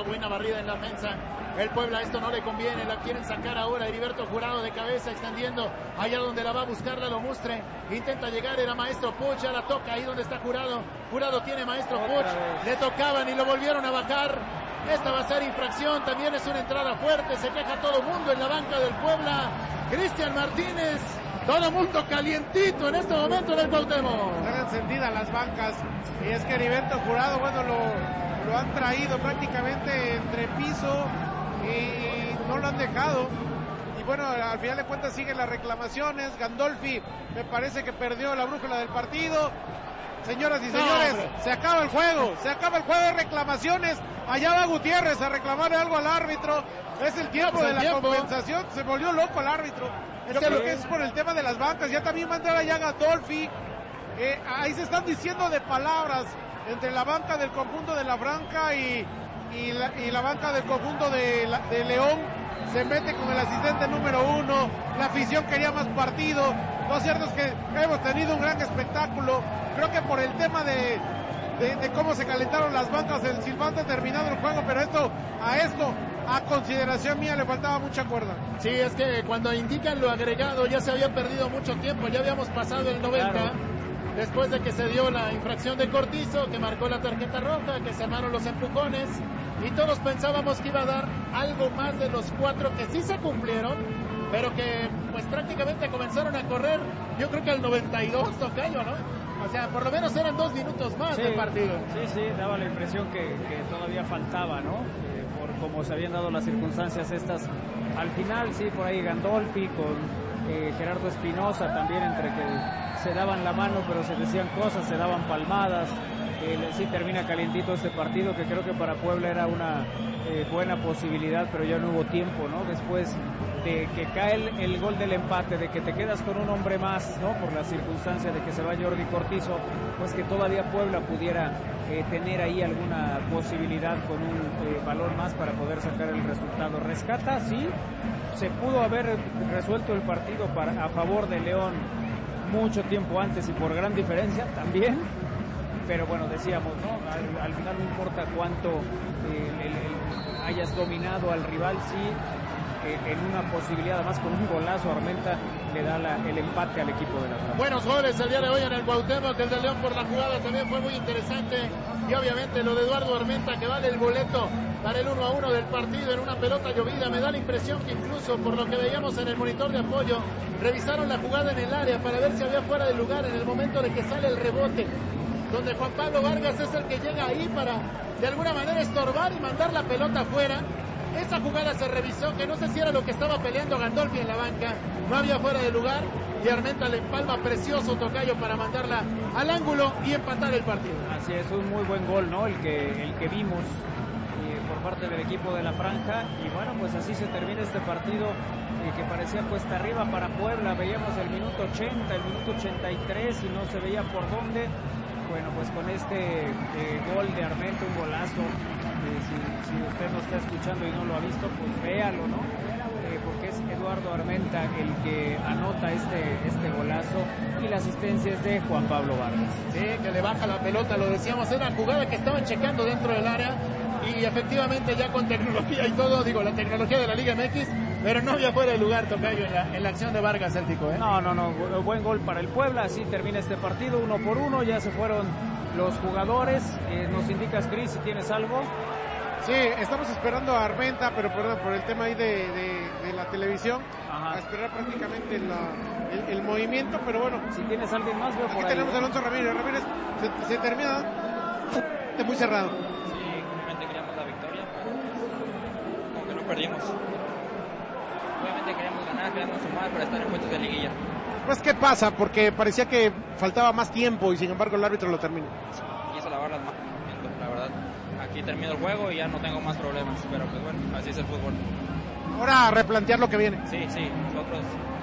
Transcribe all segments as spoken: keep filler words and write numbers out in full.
buena barrida en la defensa. El Puebla, esto no le conviene, la quieren sacar ahora. Heriberto Jurado de cabeza, extendiendo allá donde la va a buscar Lalo Mustre. Intenta llegar, era Maestro Puch, ya la toca ahí donde está Jurado. Jurado tiene Maestro Puch, le tocaban y lo volvieron a bajar. Esta va a ser infracción, también es una entrada fuerte, se queja todo el mundo en la banca del Puebla. Cristian Martínez, todo el mundo calientito en este momento en el Cuauhtémoc. Están encendidas las bancas, y es que Heriberto Jurado, bueno, lo, lo han traído prácticamente entre piso y no lo han dejado. Y bueno, al final de cuentas siguen las reclamaciones. Gandolfi me parece que perdió la brújula del partido. Señoras y señores, no, se acaba el juego, se acaba el juego de reclamaciones. Allá va Gutiérrez a reclamar algo al árbitro. Es el tiempo de la tiempo. compensación. Se volvió loco el árbitro. Yo creo que es por el tema de las bancas. Ya también va a entrar allá Gandolfi. Eh, ahí se están diciendo de palabras entre la banca del conjunto de la Franja y, y, la, y la banca del conjunto de, la, de León. Se mete con el asistente número uno. La afición quería más partido. Lo cierto es que hemos tenido un gran espectáculo. Creo que por el tema de, de, de cómo se calentaron las bancas, el silbante ha terminado el juego, pero esto, a esto, a consideración mía, le faltaba mucha cuerda. Sí, es que cuando indican lo agregado ya se había perdido mucho tiempo, ya habíamos pasado el noventa, claro. Después de que se dio la infracción de Cortizo, que marcó la tarjeta roja, que se armaron los empujones, y todos pensábamos que iba a dar algo más de los cuatro que sí se cumplieron, pero que pues prácticamente comenzaron a correr, yo creo que al noventa y dos, tocayo, ¿no? O sea, por lo menos eran dos minutos más sí, del partido. Sí, sí, daba la impresión que, que todavía faltaba, ¿no? Eh, por cómo se habían dado las circunstancias estas. Al final, sí, por ahí Gandolfi con eh, Gerardo Espinosa también, entre que se daban la mano, pero se decían cosas, se daban palmadas. Eh, sí termina calientito este partido, que creo que para Puebla era una eh, buena posibilidad, pero ya no hubo tiempo, ¿no? Después de que cae el, el gol del empate, de que te quedas con un hombre más, ¿no? Por la circunstancia de que se va Jordi Cortizo, pues que todavía Puebla pudiera eh, tener ahí alguna posibilidad con un eh, balón más para poder sacar el resultado. Rescata, sí, se pudo haber resuelto el partido para, a favor de León mucho tiempo antes y por gran diferencia también. Pero bueno, decíamos, ¿no? Al, al final no importa cuánto eh, el, el, hayas dominado al rival, sí, eh, en una posibilidad, además con un golazo, Armenta le da la, el empate al equipo de la Franja. Buenos goles el día de hoy en el Cuauhtémoc, el de León por la jugada también fue muy interesante, y obviamente lo de Eduardo Armenta, que vale el boleto para el uno a uno del partido en una pelota llovida. Me da la impresión que incluso por lo que veíamos en el monitor de apoyo, revisaron la jugada en el área para ver si había fuera de lugar en el momento de que sale el rebote, donde Juan Pablo Vargas es el que llega ahí para de alguna manera estorbar y mandar la pelota afuera. Esa jugada se revisó, que no sé si era lo que estaba peleando Gandolfi en la banca, no había fuera de lugar, y Armenta le empalma precioso tocayo para mandarla al ángulo y empatar el partido. Así es, un muy buen gol, ¿no? El que, el que vimos eh, por parte del equipo de la Franja, y bueno, pues así se termina este partido eh, que parecía cuesta arriba para Puebla. Veíamos el minuto ochenta, el minuto ochenta y tres y no se veía por dónde. Bueno, pues con este eh, gol de Armenta, un golazo, eh, si, si usted no está escuchando y no lo ha visto, pues véalo, ¿no? Eh, porque es Eduardo Armenta el que anota este, este golazo, y la asistencia es de Juan Pablo Vargas. Sí, que le baja la pelota, lo decíamos, era una jugada que estaban checando dentro del área, y efectivamente ya con tecnología y todo, digo, la tecnología de la Liga M X, pero no había fuera de lugar, tocayo, en la, en la acción de Vargas Céltico, ¿eh? No, no, no, buen gol para el Puebla, así termina este partido, uno por uno, ya se fueron los jugadores. Eh, nos indicas, Cris, si tienes algo. Sí, estamos esperando a Armenta, pero por, por el tema ahí de, de, de la televisión, ajá, a esperar prácticamente la, el, el movimiento, pero bueno. Si tienes alguien más, veo aquí por tenemos ahí, a Alonso Ramírez. Ramírez, se, se termina muy cerrado. Sí, obviamente queríamos la victoria, como que no perdimos. Obviamente queríamos ganar, queríamos sumar para estar en puestos de liguilla. Pues, ¿qué pasa? Porque parecía que faltaba más tiempo y sin embargo el árbitro lo termina. Quiso lavar las manos, la verdad. Aquí termino el juego y ya no tengo más problemas, pero pues bueno, así es el fútbol. Ahora a replantear lo que viene. Sí, sí, nosotros...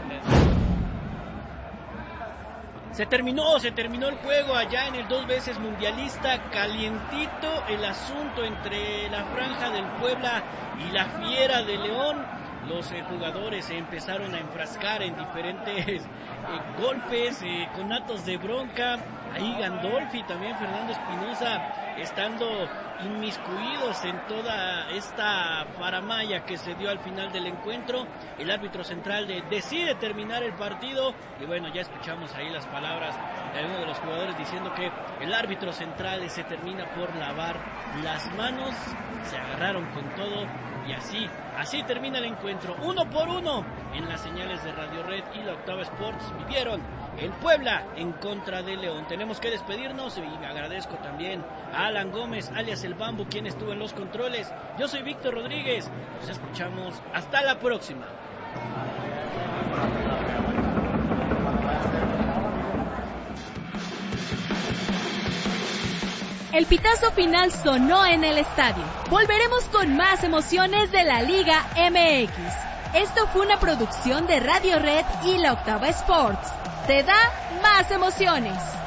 Se terminó, se terminó el juego allá en el dos veces mundialista, calientito el asunto entre la Franja del Puebla y la Fiera de León. Los eh, jugadores se empezaron a enfrascar en diferentes eh, golpes, eh, con actos de bronca. Ahí Gandolfi, también Fernando Espinosa, estando inmiscuidos en toda esta faramaya que se dio al final del encuentro. El árbitro central de, decide terminar el partido y bueno, ya escuchamos ahí las palabras de uno de los jugadores diciendo que el árbitro central se termina por lavar las manos. Se agarraron con todo y así, así termina el encuentro, uno por uno en las señales de Radio Red y la Octava Sports. Vivieron el Puebla en contra de León. Tenemos que despedirnos y agradezco también a Alan Gómez, alias El Bambu, quien estuvo en los controles. Yo soy Víctor Rodríguez, nos escuchamos hasta la próxima. El pitazo final sonó en el estadio. Volveremos con más emociones de la Liga M X. Esto fue una producción de Radio Red y la Octava Sports. Te da más emociones.